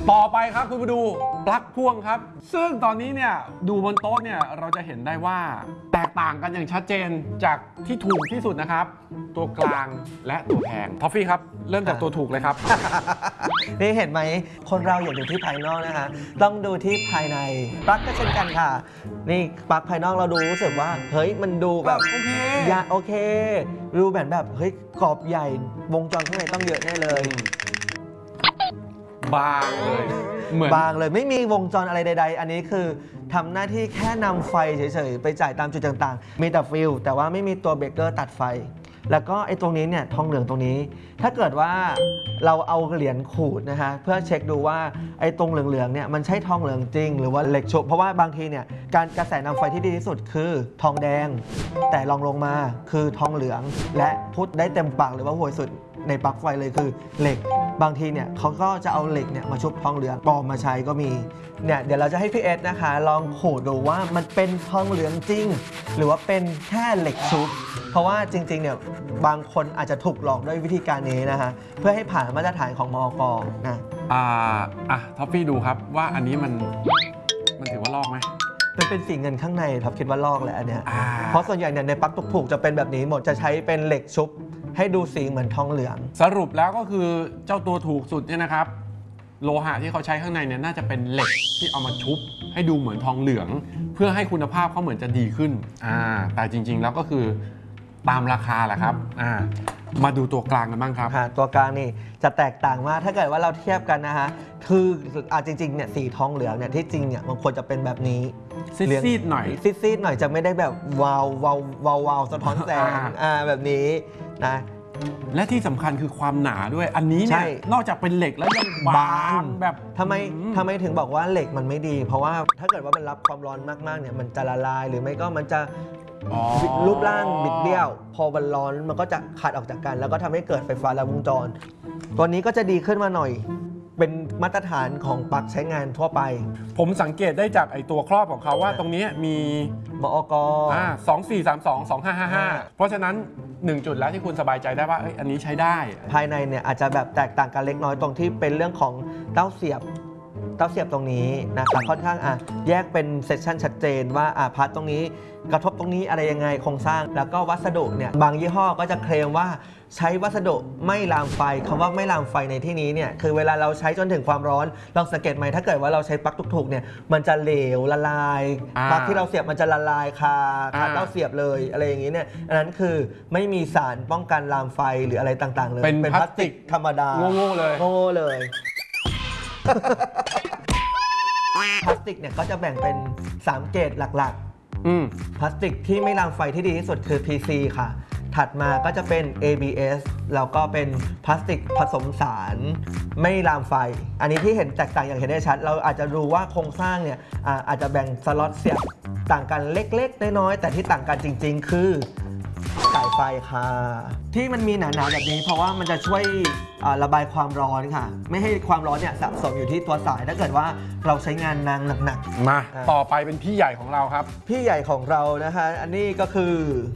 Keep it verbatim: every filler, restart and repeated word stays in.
ต่อไปครับคุณมาดูปลั๊กพ่วงครับซึ่งตอนนี้เนี่ยดูบนโต๊ะเนี่ยเราจะเห็นได้ว่าแตกต่างกันอย่างชัดเจนจากที่ถูกที่สุดนะครับตัวกลางและตัวแพงทอฟฟี่ครับเริ่มจากตัวถูกเลยครับนี่เห็นไหมคนเราอย่าดูที่ภายนอกนะคะต้องดูที่ภายในปลั๊กก็เช่นกันค่ะนี่ปลั๊กภายนอกเราดูรู้สึกว่าเฮ้ยมันดูแบบโอเคยาโอเคดูแบบแบบเฮ้ยกรอบใหญ่วงจรข้างในต้องเยอะแน่เลยบางเลยเหมือนบางเลยไม่มีวงจรอะไรใดๆอันนี้คือทำหน้าที่แค่นำไฟเฉยๆไปจ่ายตามจุดต่างๆมีแต่ฟิลแต่ว่าไม่มีตัวเบรกเกอร์ตัดไฟแล้วก็ไอ้ตรงนี้เนี่ยทองเหลืองตรงนี้ถ้าเกิดว่าเราเอาเหรียญขูดนะฮะเพื่อเช็คดูว่าไอ้ตรงเหลืองๆเนี่ยมันใช่ทองเหลืองจริงหรือว่าเหล็กชุบเพราะว่าบางทีเนี่ยการกระแสนำไฟที่ดีที่สุดคือทองแดงแต่ลองลงมาคือทองเหลืองและพูดได้เต็มปากเลยว่าห่วยสุดในปลั๊กไฟเลยคือเหล็กบางทีเนี่ยเขาก็จะเอาเหล็กเนี่ยมาชุบทองเหลืองปลอมมาใช้ก็มีเนี่ยเดี๋ยวเราจะให้พี่เอสนะคะลองขูดดูว่ามันเป็นทองเหลืองจริงหรือว่าเป็นแค่เหล็กชุบเพราะว่าจริงๆเนี่ยบางคนอาจจะถูกหลอกด้วยวิธีการนี้นะคะเพื่อให้ผ่านมาตรฐานของมอก.นะอ่าอ่ะท็อฟฟี่ดูครับว่าอันนี้มันมันถือว่าลอกไหมมันเป็นสีเงินข้างในท็อปคิดว่าลอกแหละอันเนี้ยเพราะส่วนใหญ่เนี่ยในปลั๊กถูกๆจะเป็นแบบนี้หมดจะใช้เป็นเหล็กชุบให้ดูสีเหมือนทองเหลืองสรุปแล้วก็คือเจ้าตัวถูกสุดเนี่ยนะครับโลหะที่เขาใช้ข้างในเนี่ยน่าจะเป็นเหล็กที่เอามาชุบให้ดูเหมือนทองเหลืองเพื่อให้คุณภาพเขาเหมือนจะดีขึ้นอ่าแต่จริงๆแล้วก็คือตามราคาแหละครับอ่ามาดูตัวกลางกันบ้างครับตัวกลางนี่จะแตกต่างมากถ้าเกิดว่าเราเทียบกันนะฮะคืออ่าจริงๆเนี่ยสีทองเหลืองเนี่ยที่จริงเนี่ยมันควรจะเป็นแบบนี้ซีดๆหน่อยซีดๆหน่อยจะไม่ได้แบบวาววาววาววาวสะท้อนแสงอ่าแบบนี้นะและที่สำคัญคือความหนาด้วยอันนี้เนี่ยนอกจากเป็นเหล็กแล้วยังบางแบบทำไมทำไมถึงบอกว่าเหล็กมันไม่ดีเพราะว่าถ้าเกิดว่ามันรับความร้อนมากๆเนี่ยมันจะละลายหรือไม่ก็มันจะรูปร่างบิดเบี้ยวพอมันร้อนมันก็จะขาดออกจากกันแล้วก็ทำให้เกิดไฟฟ้าลัดวงจรตัวนี้ก็จะดีขึ้นมาหน่อยเป็นมาตรฐานของปลั๊กใช้งานทั่วไปผมสังเกตได้จากไอตัวครอบของเขาว่าตรงนี้มีมอก. อ่าสองสี่สามสองสองห้าห้าห้าเพราะฉะนั้นหนึ่งจุดแล้วที่คุณสบายใจได้ว่าเอ้ยอันนี้ใช้ได้ภายในเนี่ยอาจจะแบบแตกต่างกันเล็กน้อยตรงที่เป็นเรื่องของเต้าเสียบเต้าเสียบตรงนี้นะครับค่อนข้างอ่ะแยกเป็นเซสชันชัดเจนว่าอ่ะพาร์ทตรงนี้กระทบตรงนี้อะไรยังไงโครงสร้างแล้วก็วัสดุเนี่ยบางยี่ห้อก็จะเคลมว่าใช้วัสดุไม่ลามไฟคำว่าไม่ลามไฟในที่นี้เนี่ยคือเวลาเราใช้จนถึงความร้อนลองสังเกตไหมถ้าเกิดว่าเราใช้ปลั๊กถูกๆเนี่ยมันจะเหลวละลายปลั๊กที่เราเสียบมันจะละลายคาคาเต้าเสียบเลยอะไรอย่างนี้เนี่ยอันนั้นคือไม่มีสารป้องกันลามไฟหรืออะไรต่างๆเลยเป็นพลาสติกธรรมดาโง่ๆเลยโง่เลยพลาสติกเนี่ยก็จะแบ่งเป็นสามเกรดหลักๆพลาสติกที่ไม่ลามไฟที่ดีที่สุดคือ พี ซี ค่ะถัดมาก็จะเป็น เอ บี เอส แล้วก็เป็นพลาสติกผสมสารไม่ลามไฟอันนี้ที่เห็นแตกต่างอย่างเห็นได้ชัดเราอาจจะรู้ว่าโครงสร้างเนี่ยอาจจะแบ่งสล็อตเสียบต่างกันเล็กๆน้อยๆแต่ที่ต่างกันจริงๆคือสายไฟค่ะที่มันมีหนาๆแบบนี้เพราะว่ามันจะช่วยระบายความร้อนค่ะไม่ให้ความร้อนเนี่ยสะสมอยู่ที่ตัวสายถ้าเกิดว่าเราใช้งานนานหนักๆมาต่อไปเป็นพี่ใหญ่ของเราครับพี่ใหญ่ของเรานะคะอันนี้ก็คือ